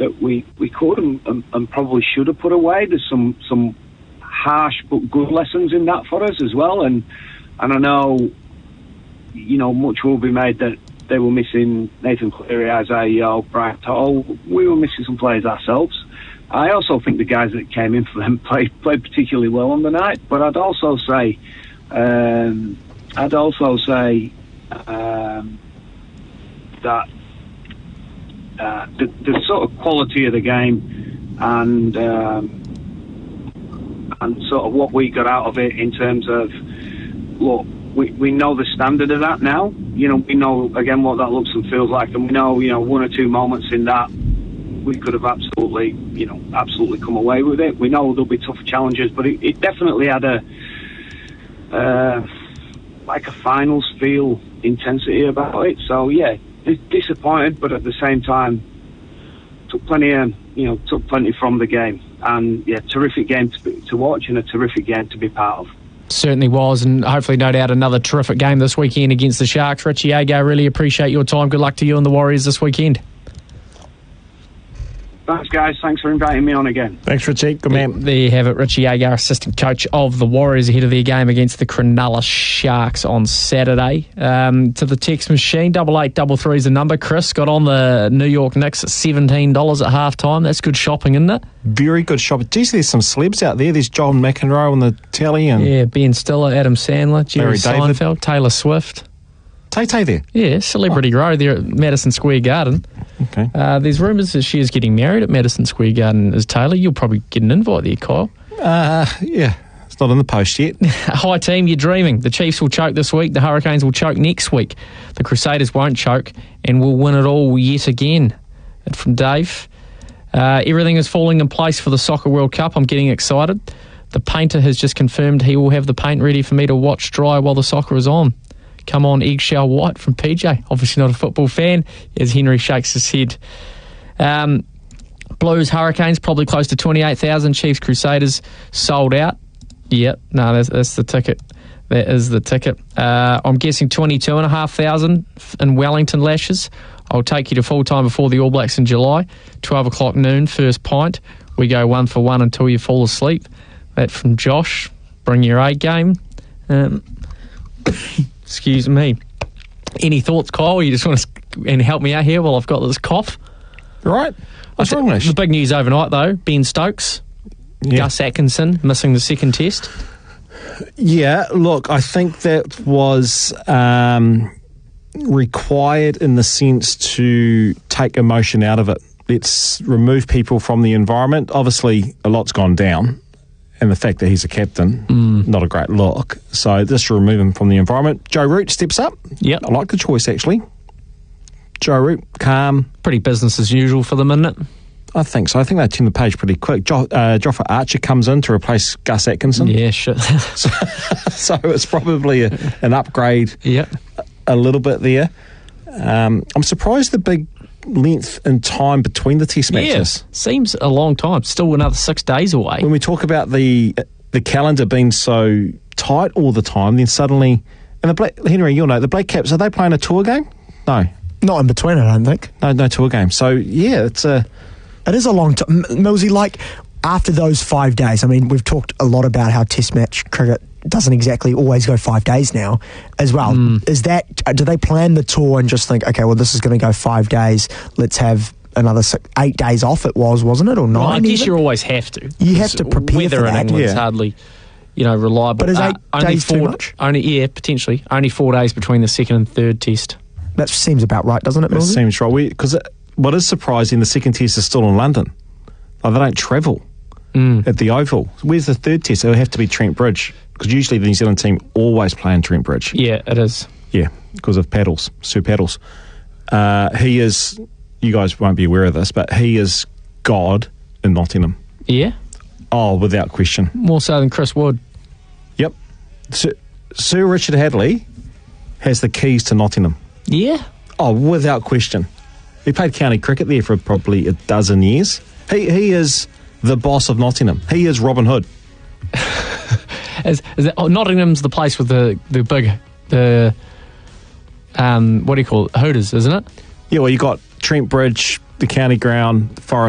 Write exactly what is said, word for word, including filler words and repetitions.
that we, we could and, and, and probably should have put away. There's some some harsh but good lessons in that for us as well. And and I know, you know, much will be made that they were missing Nathan Cleary, Isaiah Yeo, Brian Toll. We were missing some players ourselves. I also think the guys that came in for them played played particularly well on the night. But I'd also say, um, I'd also say um, that uh, the, the sort of quality of the game and um, and sort of what we got out of it in terms of, look, we we know the standard of that now. You know, we know again what that looks and feels like, and we know, you know, one or two moments in that we could have absolutely, you know, absolutely come away with it. We know there'll be tougher challenges, but it, it definitely had a, uh, like a finals feel intensity about it. So yeah, disappointed, but at the same time, took plenty, of, you know, took plenty from the game, and yeah, terrific game to, be, to watch and a terrific game to be part of. Certainly was, and hopefully, no doubt, another terrific game this weekend against the Sharks. Richie Agar, really appreciate your time. Good luck to you and the Warriors this weekend. Thanks, guys. Thanks for inviting me on again. Thanks, Richie. Good man. There you have it. Richie Agar, assistant coach of the Warriors, ahead of their game against the Cronulla Sharks on Saturday. Um, to the text machine, double eight double three is the number. Chris got on the New York Knicks at seventeen dollars at half time. That's good shopping, isn't it? Very good shopping. Geez, there's some celebs out there. There's John McEnroe on the telly. And yeah, Ben Stiller, Adam Sandler, Jerry Larry Seinfeld, David. Taylor Swift. Tay-Tay there? Yeah, Celebrity Row there at Madison Square Garden. Okay. Uh, there's rumours that she is getting married at Madison Square Garden as Taylor. You'll probably get an invite there, Kyle. Uh, yeah, it's not in the post yet. Hi, team, you're dreaming. The Chiefs will choke this week. The Hurricanes will choke next week. The Crusaders won't choke and will win it all yet again. And from Dave. Uh, everything is falling in place for the Soccer World Cup. I'm getting excited. The painter has just confirmed he will have the paint ready for me to watch dry while the soccer is on. Come on, Eggshell White from P J. Obviously not a football fan, as Henry shakes his head. Um, Blues, Hurricanes, probably close to twenty-eight thousand. Chiefs, Crusaders, sold out. Yep, no, that's, that's the ticket. That is the ticket. Uh, I'm guessing twenty-two thousand five hundred in Wellington Lashes. I'll take you to full time before the All Blacks in July. twelve o'clock noon, first pint. We go one for one until you fall asleep. That from Josh. Bring your A game. Um... Excuse me. Any thoughts, Kyle? You just want to and help me out here while I've got this cough? Right. What's wrong, Lish? The big news overnight, though, Ben Stokes, yeah. Gus Atkinson missing the second test. Yeah, look, I think that was um, required in the sense to take emotion out of it. Let's remove people from the environment. Obviously, a lot's gone down. And the fact that he's a captain, mm. not a great look. So just remove him from the environment. Joe Root steps up. Yep. I like the choice, actually. Joe Root, calm. Pretty business as usual for them, isn't it? I think so. I think they turn the page pretty quick. Jo- uh, Joffa Archer comes in to replace Gus Atkinson. Yeah, shit. so, so it's probably a, an upgrade yep. a, a little bit there. Um, I'm surprised the big length in time between the test matches. Yeah, seems a long time. Still another six days away. When we talk about the the calendar being so tight all the time, then suddenly, and the Black, Henry, you'll know, the Black Caps, are they playing a tour game? No. Not in between, I don't think. No, no tour game. So, yeah, it's a... It is a long time. Millsy, like, after those five days, I mean, we've talked a lot about how test match cricket doesn't exactly always go five days now as well. Mm. Is that, do they plan the tour and just think, okay, well, this is going to go five days, let's have another six, eight days off it was, wasn't it, or nine? Well, I guess even? you always have to. You have to prepare weather for that. in England's yeah. hardly, you know, reliable. But is eight uh, only days four, too much? Only, yeah, potentially. Only four days between the second and third test. That seems about right, doesn't it, It Millsy? seems right. Because what is surprising, the second test is still in London. Like, they don't travel mm. at the Oval. Where's the third test? It would have to be Trent Bridge. Because usually the New Zealand team always play in Trent Bridge. Yeah, it is. Yeah, because of Paddles, Sir Paddles. Uh, he is, you guys won't be aware of this, but he is God in Nottingham. Yeah? Oh, without question. More so than Chris Wood. Yep. Sir, Sir Richard Hadley has the keys to Nottingham. Yeah? Oh, without question. He played county cricket there for probably a dozen years. He he is the boss of Nottingham. He is Robin Hood. Is, is that, oh, Nottingham's the place with the, the big, the, um, what do you call it, Hooters, isn't it? Yeah, well, you got Trent Bridge, the county ground, Forest